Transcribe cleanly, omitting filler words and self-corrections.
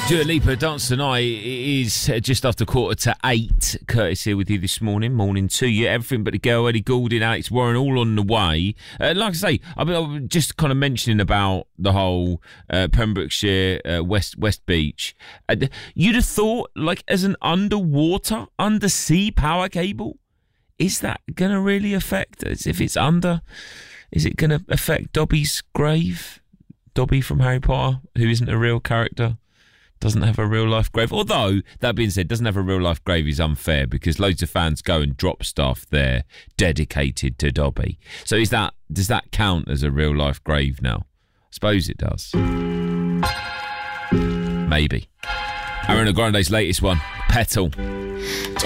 Dua Lipa Dance Tonight. It is just after 7:45. Curtis here with you this morning. Morning to you. Everything but the girl, Ellie Goulding, Alex Warren, all on the way. Like I say, I was just kind of mentioning about the whole Pembrokeshire West Beach. You'd have thought, like, as an undersea power cable, is that going to really affect us? If it's under, is it going to affect Dobby's grave? Dobby from Harry Potter, who isn't a real character, doesn't have a real-life grave. Although, that being said, doesn't have a real-life grave is unfair because loads of fans go and drop stuff there dedicated to Dobby. So does that count as a real-life grave now? I suppose it does. Maybe. Ariana Grande's latest one, Petal.